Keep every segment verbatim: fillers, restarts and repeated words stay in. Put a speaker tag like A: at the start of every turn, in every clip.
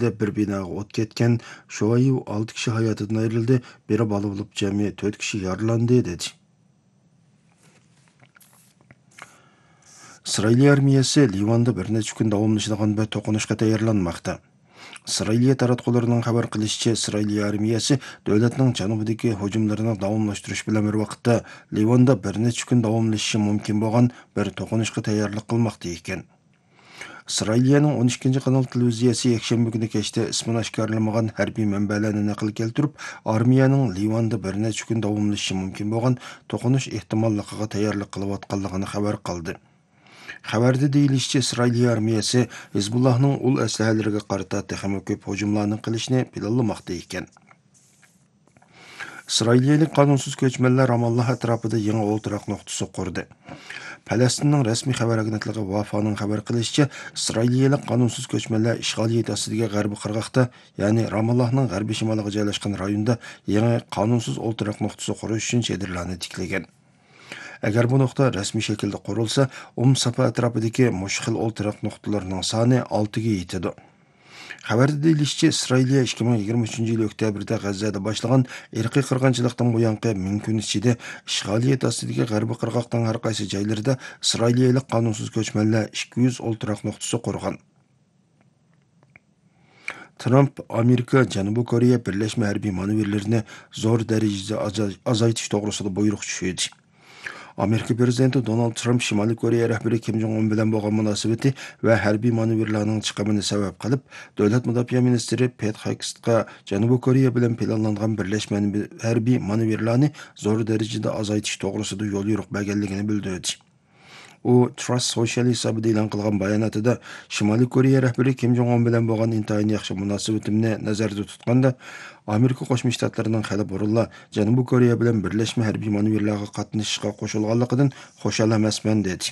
A: natijada bir binoga o't ketgan. Shu ayı olti kishi hayotidan ayrildi, biri bola bo'lib jami to'rt kishi yaralandi dedi. İsrail armiyasi Livanda bir necha kun davomlashadigan bir to'qinishga tayyorlanmoqda. İsrail taratqularının xabar qilishicha, İsrail armiyasi davlatning janubidagi hujumlarini davomlashtirish bilan bir vaqtda Livanda bir necha kun davomlashishi mumkin bo'lgan bir to'qinishga tayyorlik qilmoqda ekan. İsrailning o'n ikkinchi kanal televiziyasi yakshanba kuni kechda ismini oshkorlamagan harbiy manbalarni naql keltirib, armiyaning Livanda bir necha kun davomlashishi mumkin bo'lgan to'qinish ehtimolligiga tayyorlik qilayotganligini xabar qildi. Xabarda deyilishicha, İsrail armiyasi Hizbullahning ul aslahalariga qarata texmi ko'p hujumlarni qilishni planlamoqda ekan. İsraillik qanunsuz ko'chmanlar Ramalloh atrofida yangi o'ltiroq nuqtasi qurdi. Falastinning rasmiy xabar agentligi Wafaning xabar qilishicha, İsraillik qanunsuz ko'chmanlar ishg'oliyat ostidagi g'arbiy qirg'oqda, ya'ni Ramallohning g'arbiy shimoliga joylashgan rayonda yangi qanunsuz o'ltiroq nuqtasi qurish uchun chedirlarni tiklagan. Agar bu nuqta rasmiy shaklda qurilsa, Um Safa atrofidagi mushkil o'ltiroq nuqtalarning soni oltiga yetadi. Xabarda deyilishicha, Isroiliya ikki ming yigirma uchinchi yil oktyabrda G'azzada boshlangan irqiy qirg'inchilikdan buyangi ming kun ichida ishg'oliyat ostidagi g'arbiy qirg'oqning har qaysi joylarida İsrailiyalik qanunsuz ko'chmanlar ikki yuz o'ltiroq nuqtasi qurgan. Trump Amerika Janubiy Koreya birlashma harbiy manevrlarini zo'r darajada azaytish to'g'risida buyruq tushirdi. Amerika prezidenti Donald Trump Shimoliy Koreya rahbari Kim Jong-un bilan bo'lgan munosabati va harbiy manevrlarning chiqimini sabab qilib, davlat mudofaa ministri Pete Hegsethga Janubiy Koreya bilan planlangan birlashma harbiy manevrlarni zo'r darajada azaytish to'g'risida yo'l yo'riq berganligini bildirdi. U Trust Social hisobida e'lon qilgan bayonotida Shimoliy Koreya rahbari Kim Jong-un bilan bo'lgan intayin yaxshi munosabatimni nazarda tutganda, Amerika Qo'shma Shtatlarining hali burunla Janubiy Koreya bilan birlashma harbiy manevrlarga qatnashishga qo'shilganligidan xushal emasman dedi.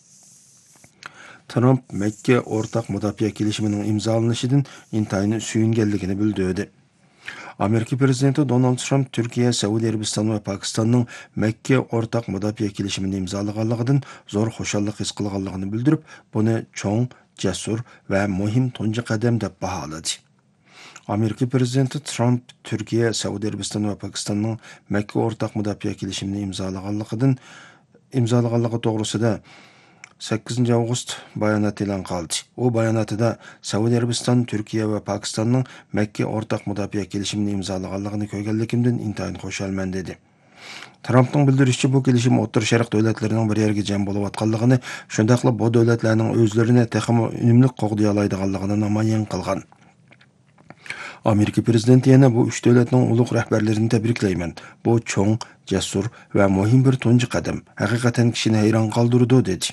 A: Trump Makka o'rtaq mudofaa kelishimining imzolanishidan intayin suyunganligini bildirdi. Amerika prezidenti Donald Trump Turkiya, Saudiya Arabiston va Pokistonning Makka o'rtaq mudofaa kelishimini imzolaganligidan zo'r xushallik his qilganligini bildirib, buni cho'ng, jasur va muhim tunji qadam deb baholadi. Amerika prezidenti Trump Turkiya, Saudiya Arabiston va Pokistonning Makka o'rtaq mudofaa kelishimini imzolaganligidan imzolaganligi to'g'risida sakkizinchi avgust bayonot e'lon qildi. U bayonotida Saudiya Arabiston, Turkiya va Pokistonning Makka o'rtaq mudofaa kelishimini imzolaganligini ko'rganligimdan intayin xushalman dedi. Trumpning bildirishicha, bu kelishim O'rta Sharq davlatlarining bir yerga jam bo'layotganligini, shundaqla bu davlatlarning o'zlarini texmi unumli qo'g'day oladiganligini namoyon qilgan. Amerika prezidenti yana bu uch davlatning ulug' rahbarlarini tabriklayman. Bu cho'ng, jasur va muhim bir tunji qadam. Haqiqatan kishini hayron qoldirdi dedi.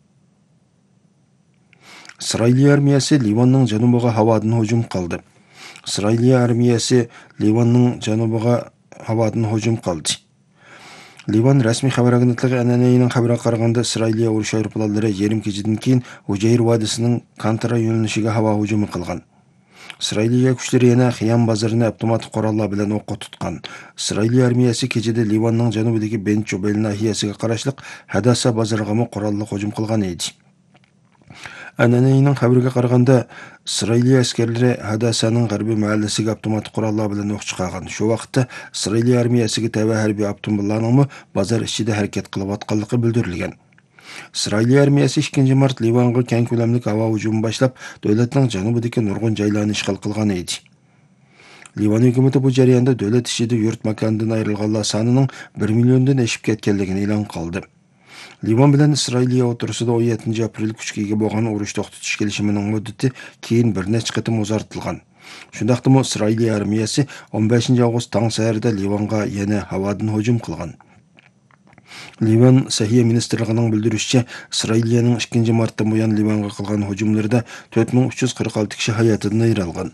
A: İsrail armiyasi Livanning janubiga havodan hujum qildi. İsrail armiyasi Livanning janubiga havodan hujum qildi. Livan rasmiy xabar agentligi an'ananing xabariga qaraganda, İsrailiya urush aeroplanlari yarim kechadan keyin Hujayr vodiysining Kantara yo'nalishiga havo hujumi qilgan. İsrailiya kuchlari yana Xiyam bozorini avtomatik qurollar bilan o'qqa tutgan. İsrail armiyasi kechada Livanning janubidagi Ben Jubel nahiyasiga qarashli Hadasa bozoriga qurolli hujum qilgan edi. An'ananing xabariga qaraganda, İsrailiya askarlari Hadasaning g'arbiy mahallasiga avtomatik qurollar bilan o'q chiqargan. Shu vaqtda İsrailiya armiyasiga tava harbiy avtomobillarning bozor ichida harakat qilayotganligi bildirilgan. İsrail armiyasi ikkinchi mart Livanga keng ko'lamli havo hujumi boshlab, davlatning janubidagi nurg'un joylarni ishg'ol qilgan edi. Livan hukumati bu jarayonda davlat ichida yurt makonidan ayrilganlar sonining bir milliondan oshib ketganligini e'lon qildi. Livan bilan İsrailiya o'rtasida o'n yettinchi aprel kuchga ega bo'lgan urush to'xtatish kelishimining muddati keyin bir necha qatim uzartirilgan. Shundaqdimi İsrailiya armiyasi o'n beshinchi avgust tong saharda Livanga yana havodan hujum qilgan. Livan Sahiyya ministrligining bildirishicha, İsrailiyaning ikkinchi martdan buyon Livanga qilgan hujumlarida to'rt ming uch yuz qirq olti kishi hayotidan ayrilgan.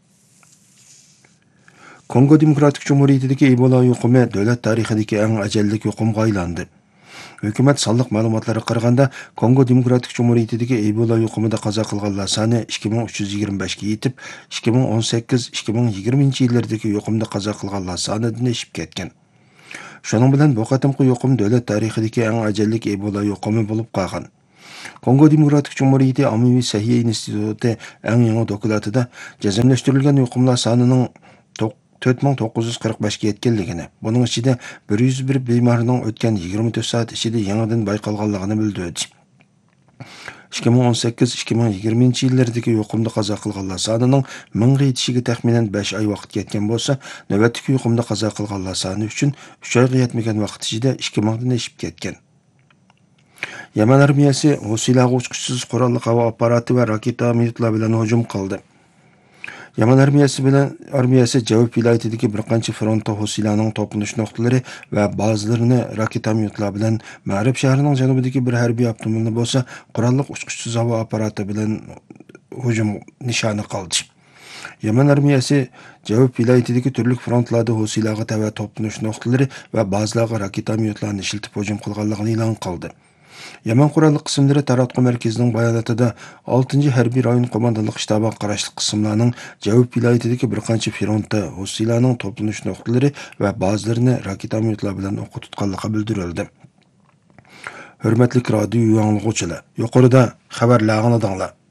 A: Kongo Demokratik Cumhuriyatidagi Ebola yuqumi davlat tarixidagi eng ajallik yuqumga aylandi. Hukumat sonliq ma'lumotlariga qaraganda, Kongo Demokratik Cumhuriyatidagi Ebola yuqumida qazo qilganlar soni ikki ming uch yuz yigirma besh ga yetib, ikki ming o'n sakkiz ikki ming yigirmanchi yillardagi yuqumda qazo qilganlar sonidan oshib ketgan. Shuning bilan bu qatimqi yuqum davlat tarixidagi eng ajallik Ebola yuqumi bo'lib qolgan. Kongo Demokratik Cumhuriyeti Ammaviy Sahiya instituti eng yangi dokladida jazmlashtirilgan yuqumlar sonining to'rt ming to'qqiz yuz qirq besh ga yetganligini, buning ichida bir yuz bir bemorning o'tgan yigirma to'rt soat ichida yangidan bayqalganligini bildirdi. ikki ming o'n sakkiz ikki ming yigirmanchi yillardagi yuqumda qazo qilganlar sonining mingga yetishiga taxminan besh oy vaqt ketgan bo'lsa, navbatdagi yuqumda qazo qilganlar soni uchun uch oyga yetmagan vaqt ichida ikki mingdan oshib ketgan. Yaman armiyasi Husiylarga uçquchsiz qurolli havo apparati va raketa minutlar bilan hujum qildi. Yaman armiyasi bilan armiyasi Javub viloyatidagi bir qancha frontda Husiylarning to'qinish nuqtalari va bazalarini raketa minutlar bilan Ma'rib shahrining janubidagi bir harbiy avtomobilni bo'lsa, qurolli uçquchsiz havo apparati bilan hujum nishoni qildi. Yaman armiyasi Javub viloyatidagi turli frontlarda Husiylarga tava to'qinish nuqtalari va bazalarga raketa minutlarni ishlatib hujum qilganligini e'lon qildi. Yaman qurolli qismlari taratquv markazining bayonotida oltinchi harbiy rayon qo'mondonlik shtabiga qarashli qismlarning Javub viloyatidagi bir qancha frontda Husiylarning to'planish nuqtalari va bazalarini raketa minutlar bilan o'qqa tutganligi bildirildi. Hurmatli radio yanglag'uvchilar, yuqorida xabarlarni danglar.